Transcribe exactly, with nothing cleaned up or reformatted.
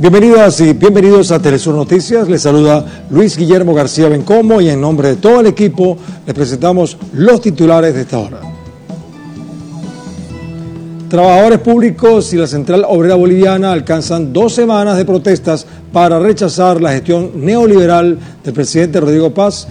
Bienvenidas y bienvenidos a Telesur Noticias. Les saluda Luis Guillermo García Bencomo y en nombre de todo el equipo les presentamos los titulares de esta hora. Trabajadores públicos y la Central Obrera Boliviana alcanzan dos semanas de protestas para rechazar la gestión neoliberal del presidente Rodrigo Paz